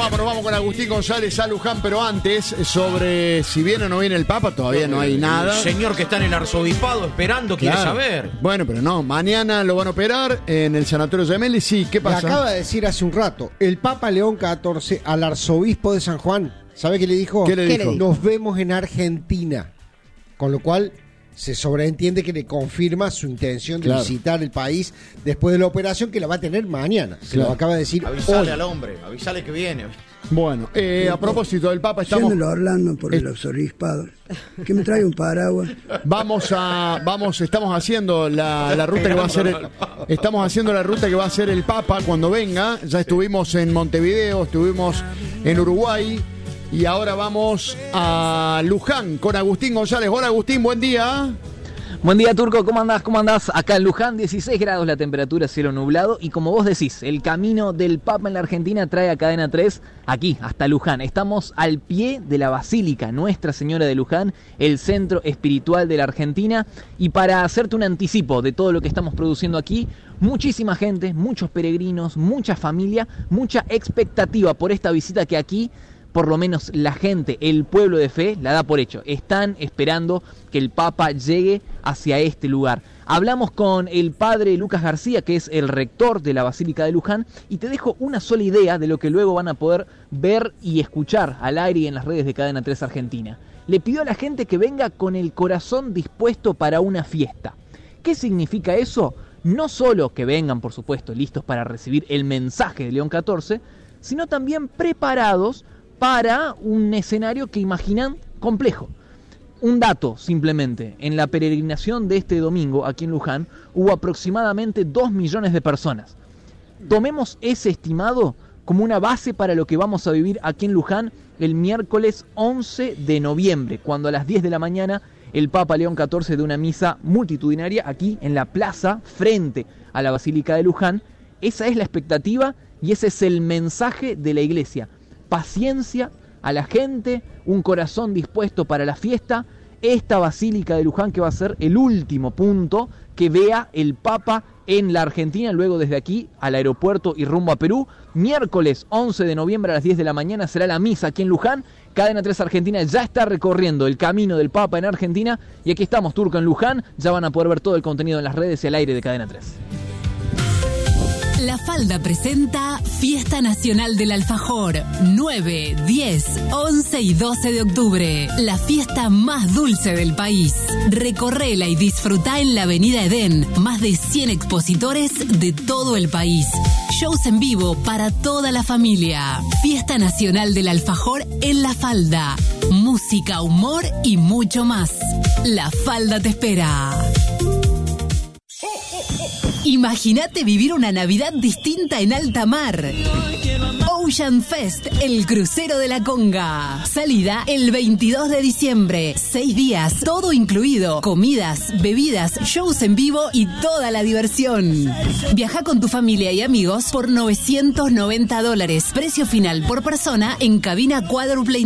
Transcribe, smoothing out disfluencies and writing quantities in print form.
vamos con Agustín González a Luján, pero antes, sobre si viene o no viene el Papa, todavía no hay nada. El señor que está en el arzobispado esperando quiere saber. Bueno, pero no, mañana lo van a operar en el Sanatorio Gemelli. Sí, ¿qué pasa? Me acaba de decir hace un rato, el Papa León XIV al arzobispo de San Juan, ¿sabe qué le dijo? ¿Qué le dijo? Nos vemos en Argentina. Con lo cual se sobreentiende que le confirma su intención de visitar el país después de la operación, que la va a tener mañana. Se lo acaba de decir avisale hoy. al hombre, avisale que viene. Bueno, a propósito del Papa, estamos... Yéndolo a Orlando por el arzobispado. Que me trae un paraguas. Estamos haciendo la ruta que va a hacer estamos haciendo la ruta que va a hacer el Papa cuando venga. Ya estuvimos en Montevideo, estuvimos en Uruguay y ahora vamos a Luján con Agustín González. Hola Agustín, buen día. Buen día, Turco, ¿cómo andás? ¿Cómo andás? Acá en Luján, 16 grados la temperatura, cielo nublado. Y como vos decís, el camino del Papa en la Argentina trae a Cadena 3 aquí, hasta Luján. Estamos al pie de la Basílica Nuestra Señora de Luján, el centro espiritual de la Argentina. Y para hacerte un anticipo de todo lo que estamos produciendo aquí, muchísima gente, muchos peregrinos, mucha familia, mucha expectativa por esta visita que aquí... Por lo menos la gente, el pueblo de fe, la da por hecho. Están esperando que el Papa llegue hacia este lugar. Hablamos con el padre Lucas García, que es el rector de la Basílica de Luján, y te dejo una sola idea de lo que luego van a poder ver y escuchar al aire y en las redes de Cadena 3 Argentina. Le pidió a la gente que venga con el corazón dispuesto para una fiesta. ¿Qué significa eso? No solo que vengan, por supuesto, listos para recibir el mensaje de León XIV, sino también preparados para un escenario que imaginan complejo. Un dato simplemente, en la peregrinación de este domingo aquí en Luján hubo aproximadamente 2 millones de personas. Tomemos ese estimado como una base para lo que vamos a vivir aquí en Luján el miércoles 11 de noviembre, cuando a las 10 de la mañana el Papa León XIV dé una misa multitudinaria aquí en la plaza frente a la Basílica de Luján. Esa es la expectativa y ese es el mensaje de la Iglesia. Paciencia a la gente, un corazón dispuesto para la fiesta, esta Basílica de Luján que va a ser el último punto que vea el Papa en la Argentina, luego desde aquí al aeropuerto y rumbo a Perú. Miércoles 11 de noviembre a las 10 de la mañana será la misa aquí en Luján. Cadena 3 Argentina ya está recorriendo el camino del Papa en Argentina y aquí estamos, Turco, en Luján. Ya van a poder ver todo el contenido en las redes y al aire de Cadena 3. La Falda presenta Fiesta Nacional del Alfajor, 9, 10, 11 y 12 de octubre. La fiesta más dulce del país. Recorrela y disfrutá en la Avenida Edén. Más de 100 expositores de todo el país. Shows en vivo para toda la familia. Fiesta Nacional del Alfajor en La Falda. Música, humor y mucho más. La Falda te espera. Imagínate vivir una Navidad distinta en alta mar. Ocean Fest, el crucero de la Conga. Salida el 22 de diciembre. 6 días, todo incluido. Comidas, bebidas, shows en vivo y toda la diversión. Viaja con tu familia y amigos por $990. Precio final por persona en cabina cuádruple